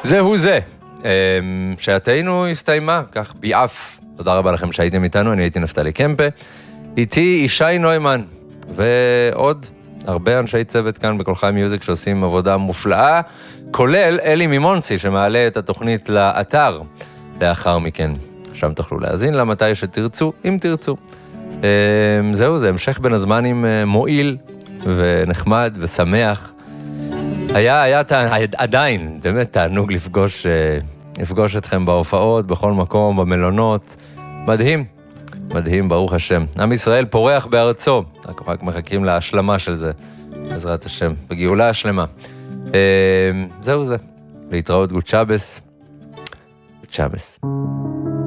זהו זה. שעתנו הסתיימה, כך ביעף. תודה רבה לכם שהייתם איתנו, אני הייתי נפתלי קמפה. איתי ישי נוימן, ועוד הרבה אנשי צוות כאן בכל חי מיוזיק שעושים עבודה מופלאה, כולל אלי מימונסי שמעלה את התוכנית לאתר לאחר מכן. שם תוכלו להאזין לה מתי שתרצו, אם תרצו. זהו זה, המשך בין הזמנים מועיל ונחמד ושמח. היה עדיין, באמת תענוג לפגוש אתכם בהופעות, בכל מקום, במלונות. מדהים, מדהים, ברוך השם. עם ישראל פורח בארצו, רק מחכים להשלמה של זה, בעזרת השם, בגאולה השלמה. זהו זה, להתראות, גוד שבס. גוד שבס.